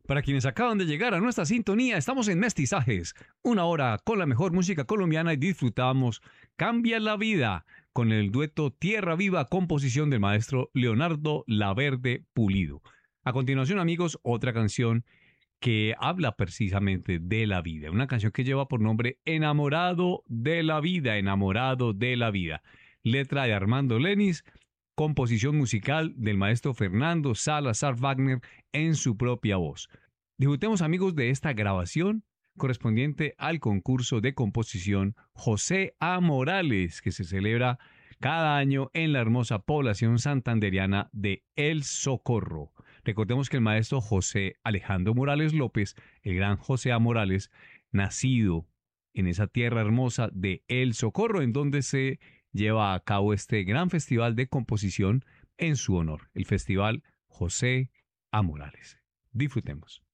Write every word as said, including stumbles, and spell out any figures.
Para quienes acaban de llegar a nuestra sintonía, estamos en Mestizajes, una hora con la mejor música colombiana y disfrutamos Cambia la Vida con el dueto Tierra Viva, composición del maestro Leonardo Laverde Pulido. A continuación, amigos, otra canción que habla precisamente de la vida, una canción que lleva por nombre Enamorado de la Vida, Enamorado de la Vida. Letra de Armando Lenis, composición musical del maestro Fernando Salazar Wagner en su propia voz. Disfrutemos, amigos, de esta grabación correspondiente al concurso de composición José A. Morales, que se celebra cada año en la hermosa población santanderiana de El Socorro. Recordemos que el maestro José Alejandro Morales López, el gran José A. Morales, nacido en esa tierra hermosa de El Socorro, en donde se lleva a cabo este gran festival de composición en su honor, el Festival José A. Morales. Disfrutemos.